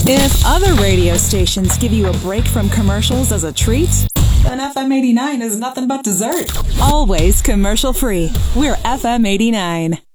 If other radio stations give you a break from commercials as a treat, then FM 89 is nothing but dessert. Always commercial free. We're FM 89.